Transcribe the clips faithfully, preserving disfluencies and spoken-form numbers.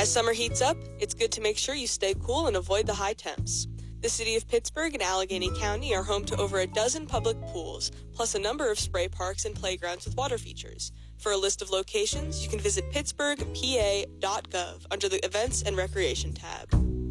As summer heats up, it's good to make sure you stay cool and avoid the high temps. The city of Pittsburgh and Allegheny County are home to over a dozen public pools, plus a number of spray parks and playgrounds with water features. For a list of locations, you can visit pittsburgh p a dot gov under the Events and Recreation tab.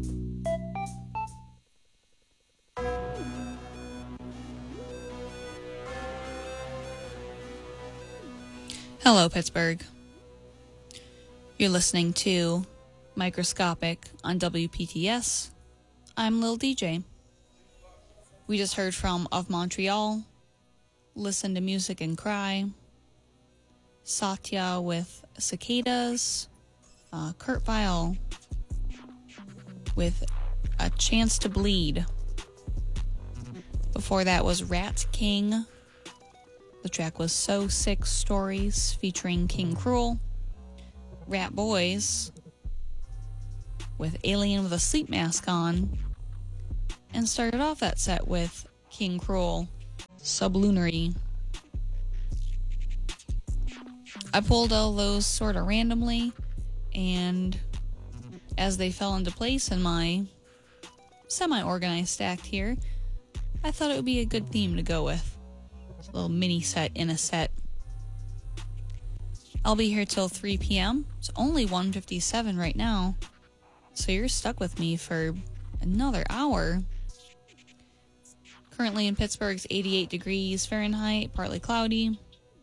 Hello, Pittsburgh. You're listening to Microscopic on W P T S. I'm Lil D J. We just heard from Of Montreal, Listen to Music and Cry, Satya with Cicadas, uh, Kurt Vile with A Chance to Bleed. Before that was Rat King. The track was So Sick Stories featuring King Cruel. Rat Boys with Alien with a Sleep Mask On. And started off that set with King Cruel, Sublunary. I pulled all those sort of randomly, and as they fell into place in my semi-organized stack here, I thought it would be a good theme to go with. It's a little mini set in a set. I'll be here till three p.m. It's only one fifty-seven right now, so you're stuck with me for another hour. Currently in Pittsburgh, it's eighty-eight degrees Fahrenheit, partly cloudy.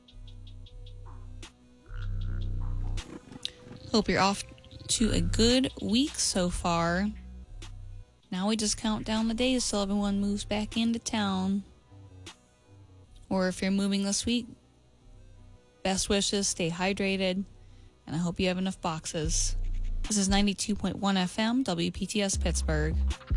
Hope you're off to a good week so far. Now we just count down the days till everyone moves back into town. Or if you're moving this week, best wishes, stay hydrated, and I hope you have enough boxes. This is ninety-two point one F M, W P T S Pittsburgh.